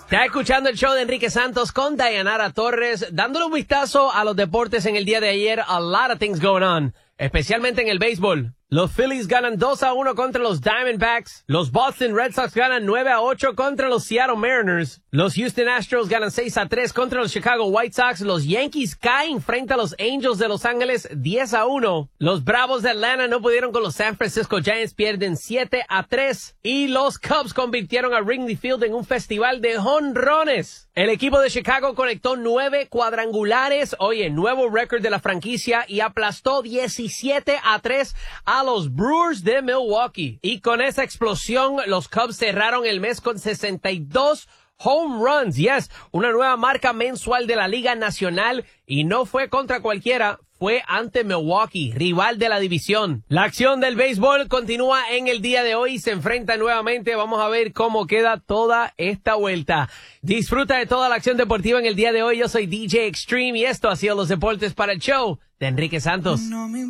Está escuchando el show de Enrique Santos con Dayanara Torres, dándole un vistazo a los deportes en el día de ayer. A lot of things going on, especialmente en el béisbol. Los Phillies ganan 2-1 contra los Diamondbacks. Los Boston Red Sox ganan 9-8 contra los Seattle Mariners. Los Houston Astros ganan 6-3 contra los Chicago White Sox. Los Yankees caen frente a los Angels de Los Ángeles 10-1. Los Bravos de Atlanta no pudieron con los San Francisco Giants, pierden 7-3. Y los Cubs convirtieron a Wrigley Field en un festival de jonrones. El equipo de Chicago conectó 9 cuadrangulares. Oye, nuevo récord de la franquicia y aplastó 17-3 a los Brewers de Milwaukee. Y con esa explosión, los Cubs cerraron el mes con 62 home runs. Yes, una nueva marca mensual de la Liga Nacional. Y no fue contra cualquiera, fue ante Milwaukee, rival de la división. La acción del béisbol continúa en el día de hoy. Se enfrenta nuevamente. Vamos a ver cómo queda toda esta vuelta. Disfruta de toda la acción deportiva en el día de hoy. Yo soy DJ Extreme y esto ha sido los deportes para el show de Enrique Santos.